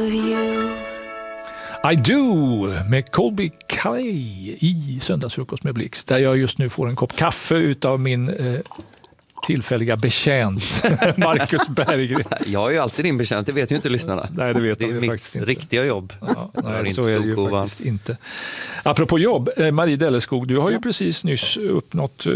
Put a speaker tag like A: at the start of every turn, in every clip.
A: of you.
B: I Do med Colby Calais i Söndagsfrukost med Blixt, där jag just nu får en kopp kaffe utav min tillfälliga betjänt Marcus Berggren.
C: Jag är ju alltid din betjänt, det vet ju inte lyssnarna.
B: Nej, det vet
C: det är
B: de
C: mitt
B: faktiskt inte.
C: Riktiga jobb.
B: Ja, nej, så är det ju faktiskt inte. Apropå jobb, Marie Delleskog, du har ju precis nyss uppnått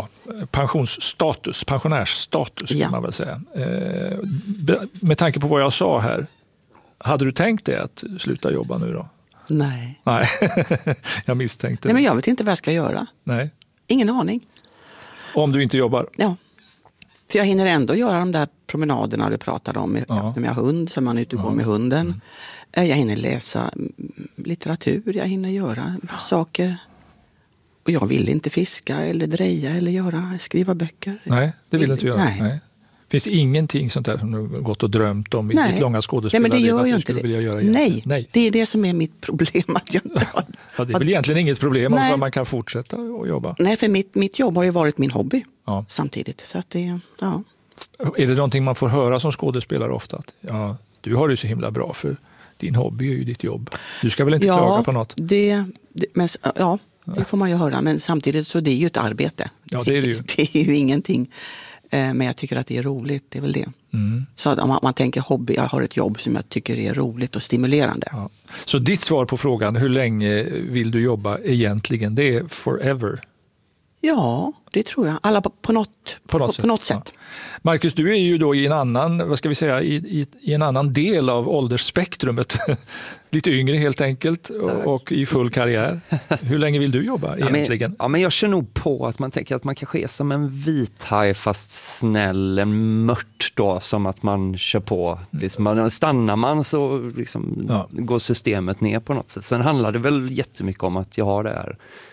B: pensionärsstatus kan man väl säga. Med tanke på vad jag sa här, hade du tänkt dig att sluta jobba nu då?
D: Nej.
B: Nej, jag misstänkte.
D: Nej, men jag vet inte vad jag ska göra.
B: Nej.
D: Ingen aning.
B: Om du inte jobbar?
D: Ja. För jag hinner ändå göra de där promenaderna du pratade om. När jag har hund, så man är ute och går med hunden. Jag hinner läsa litteratur, jag hinner göra saker. Och jag vill inte fiska eller dreja eller skriva böcker.
B: Nej, det vill du inte göra.
D: Nej.
B: Finns det ingenting sånt där som du har gått och drömt om i ditt långa skådespelarliv?
D: Nej, men det gör ju
B: inte det.
D: Göra Nej, det är det som är mitt problem. Att jag inte har...
B: Det är väl egentligen inget problem om man kan fortsätta att jobba?
D: Nej, för mitt jobb har ju varit min hobby samtidigt. Så att det,
B: Är det någonting man får höra som skådespelare ofta? Att, du har det så himla bra för din hobby är ju ditt jobb. Du ska väl inte klaga på något?
D: Det får man ju höra. Men samtidigt så det är ju ett arbete.
B: Ja, det är det ju.
D: Det är ju ingenting. Men jag tycker att det är roligt, det är väl det. Så att om man tänker hobby, jag har ett jobb som jag tycker är roligt och stimulerande.
B: Ja. Så ditt svar på frågan, hur länge vill du jobba egentligen, det är forever?
D: Ja, det tror jag. Alla på något sätt.
B: Ja. Marcus, du är ju då i en annan, vad ska vi säga, i en annan del av åldersspektrumet. Lite yngre helt enkelt och i full karriär. Hur länge vill du jobba egentligen?
C: Men jag känner nog på att man tänker att man kanske är som en vithaj fast snäll, en mört då, som att man kör på. Stannar man så liksom går systemet ner på något sätt. Sen handlar det väl jättemycket om att jag har det här